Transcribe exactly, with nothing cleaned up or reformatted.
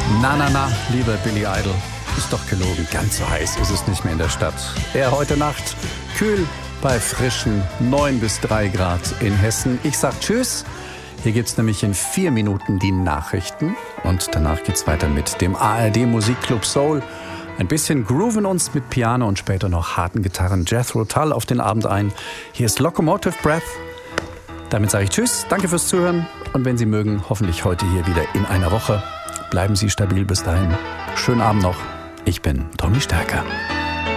Na, na, na, lieber Billy Idol, ist doch gelogen. Ganz so heiß ist es nicht mehr in der Stadt. Eher heute Nacht kühl bei frischen neun bis drei Grad in Hessen. Ich sag Tschüss. Hier gibt's nämlich in vier Minuten die Nachrichten. Und danach geht's weiter mit dem A R D Musikclub Soul. Ein bisschen grooven uns mit Piano und später noch harten Gitarren. Jethro Tull auf den Abend ein. Hier ist Locomotive Breath. Damit sage ich Tschüss, danke fürs Zuhören. Und wenn Sie mögen, hoffentlich heute hier wieder in einer Woche. Bleiben Sie stabil bis dahin. Schönen Abend noch. Ich bin Tommy Stärker.